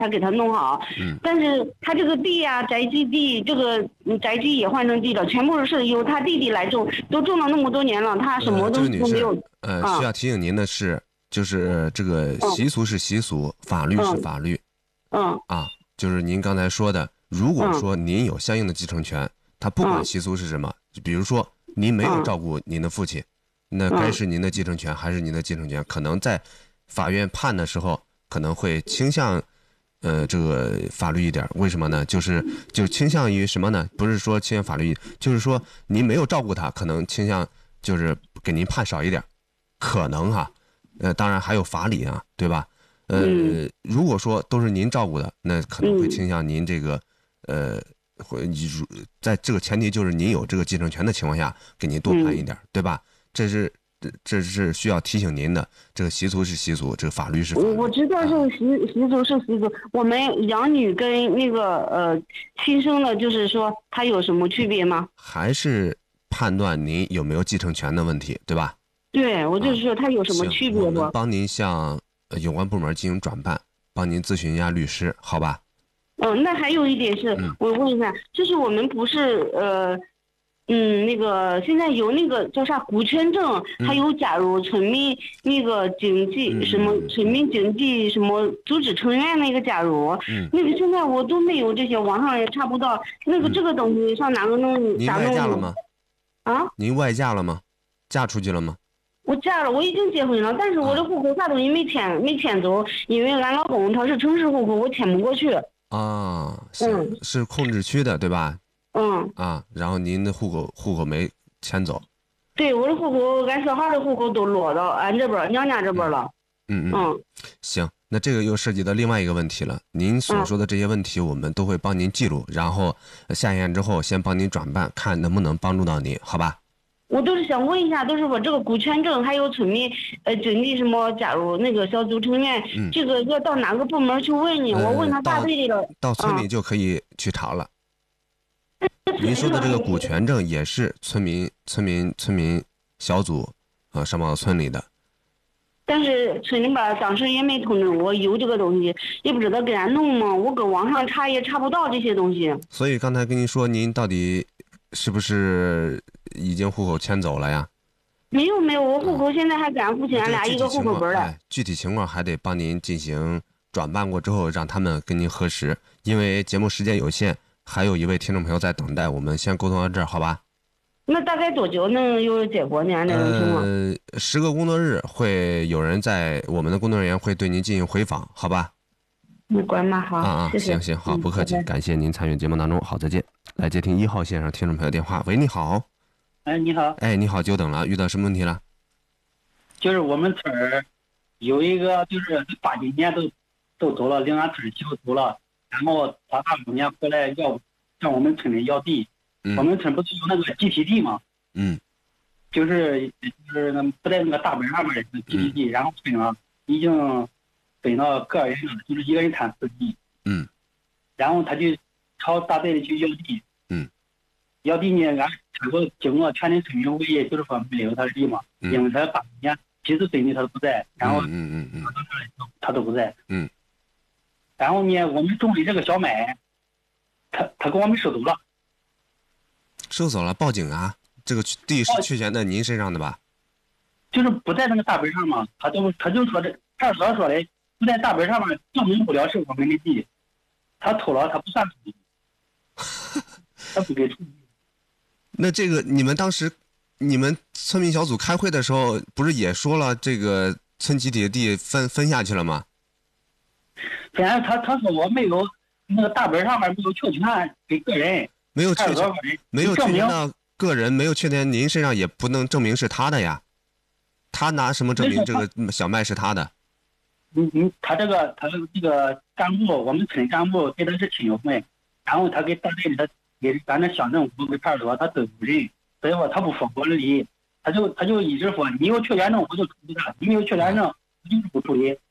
他给他弄好。但是他这个地呀、宅基地，这个宅基也换成地了，全部是由他弟弟来种，都种了那么多年了，他什么东西都没有。 需要提醒您的是，就是这个习俗是习俗，法律是法律。就是您刚才说的，如果说您有相应的继承权，他不管习俗是什么，就比如说您没有照顾您的父亲，那该是您的继承权还是您的继承权，可能在法院判的时候可能会倾向这个法律一点。为什么呢？就倾向于什么呢？不是说倾向法律，就是说您没有照顾他，可能倾向就是给您判少一点，可能哈。当然还有法理啊，对吧？如果说都是您照顾的，那可能会倾向您这个会在这个前提就是您有这个继承权的情况下，给您多判一点，对吧？这是需要提醒您的。这个习俗是习俗，这个法律是法律。 我知道这个习俗是习俗。我们养女跟那个亲生的，就是说它有什么区别吗？ 还是判断您有没有继承权的问题，对吧？ 对，我就是说它有什么区别不？ 我们帮您向有关部门进行转办，帮您咨询一下律师，好吧？ 那还有一点是，我问一下，就是我们不是那个现在有那个叫啥股权证，还有加入村民那个经济什么村民经济什么组织成员那个加入，那个现在我都没有这些，网上也查不到。那个这个东西上哪个弄？ 您外嫁了吗？您外嫁了吗？嫁出去了吗？ 我嫁了，我已经结婚了，但是我的户口啥东西没迁走，因为俺老公他是城市户口，我迁不过去。 是控制区的，对吧？然后您的户口没迁走。 对，我的户口，俺小孩的户口都落到俺这边娘家这边了。 行，那这个又涉及到另外一个问题了。您所说的这些问题，我们都会帮您记录，然后下线之后先帮您转办，看能不能帮助到您，好吧？ 我都是想问一下，都是我这个股权证还有村民经济什么加入那个小组成员，这个要到哪个部门去问呢？我问他大队的了。 到村里就可以去查了。您说的这个股权证也是村民小组上报到村里的。 但是村里边当时也没通知我有这个东西，也不知道给俺弄吗？我搁网上查也查不到这些东西。 所以刚才跟您说，您到底是不是已经户口迁走了呀？ 没有，我户口现在还跟俺父亲俺俩一个户口本了。 具体情况还得帮您进行转办过之后，让他们跟您核实。因为节目时间有限，还有一位听众朋友在等待，我们先沟通到这儿，好吧？ 那大概多久能有结果呢？这种情况 ？10个工作日会有人在我们的工作人员会对您进行回访，好吧？ 没关嘛，好，谢谢。 行，好，不客气，感谢您参与节目当中，好，再见。来接听1号线上听众朋友电话，喂，你好。 你好。 你好，久等了，遇到什么问题了？ 就是我们村儿有一个，就是8、9年都走了，领俺村媳妇走了，然后他大5年回来向我们村里要地。我们村不是有那个集体地吗？就是那不在那个大本上面的集体地，然后村上已经分到个人了，就是一个人摊4地。然后他就朝大队里去要地。要地呢，俺经过全村村民会议，就是说没有他的地嘛，因为他8年70岁的他都不在，然后他都不在。然后呢，我们种的这个小麦，他给我们收走了。 收走了，报警啊！这个地是确权在您身上的吧？ 就是不在那个大本上嘛，他就说这派出所说的不在大本上面证明不了是我们的地，他偷了他不算地，他不给处理。 那这个你们当时你们村民小组开会的时候，不是也说了这个村集体的地分下去了吗？ 反正他说我没有那个大本上面没有确权给个人。 没有确权到个人，没有确定您身上也不能证明是他的呀。他拿什么证明这个小麦是他的？ 他这个干部，我们村干部跟他是亲友们，然后他给大队里他给咱这乡政府给派出所他都有人，所以说他不符合理，他就一直说你有确权证我就处理他，你没有确权证我就是不处理。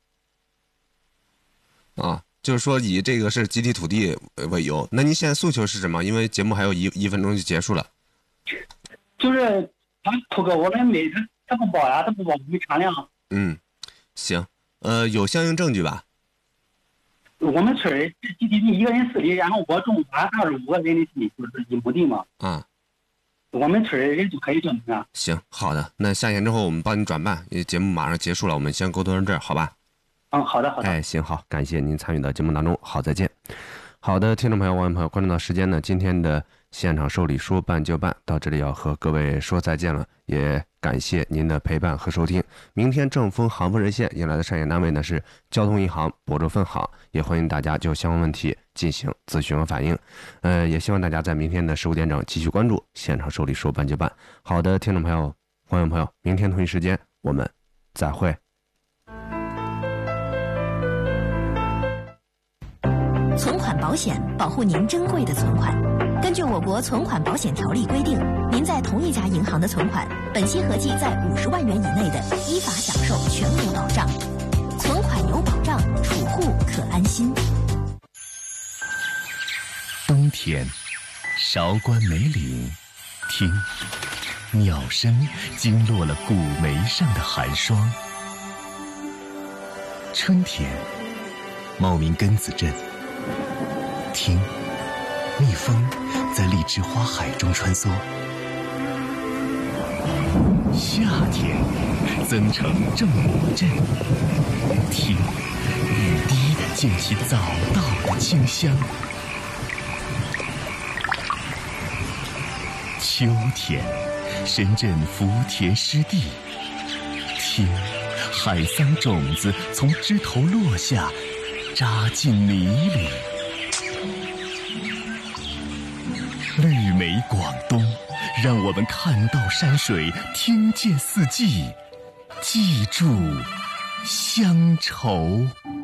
就是说以这个是集体土地为由，那您现在诉求是什么？因为节目还有1分钟就结束了。 就是他偷个我们他不报呀，他不报我们商量。 行，有相应证据吧？ 我们村是GDP 一个人4厘，然后我种完25个人的地，就是1亩地嘛。 啊， 我们村人就可以这么干。 行，好的，那下线之后我们帮你转办，因为节目马上结束了，我们先沟通到这儿，好吧？ 好的，好的。 哎，行，好，感谢您参与到节目当中，好，再见。好的，听众朋友、网友朋友，关注到时间呢，今天的现场受理说办就办到这里要和各位说再见了，也感谢您的陪伴和收听。明天正风航风热线迎来的上演单位呢是交通银行亳州分行，也欢迎大家就相关问题进行咨询和反映。也希望大家在明天的15点整继续关注现场受理说办就办。好的，听众朋友、网友朋友，明天同一时间我们再会。 存款保险保护您珍贵的存款。根据我国存款保险条例规定，您在同一家银行的存款，本息合计在50万元以内的，依法享受全额保障。存款有保障，储户可安心。 冬天，韶关梅岭，听，鸟声惊落了古梅上的寒霜。春天，茂名根子镇。听，蜜蜂在荔枝花海中穿梭。夏天，增城正魔镇。听，雨滴溅起早稻的清香。秋天，深圳福田湿地。听，海桑种子从枝头落下，扎进泥里。绿美广东，让我们看到山水，听见四季，记住乡愁。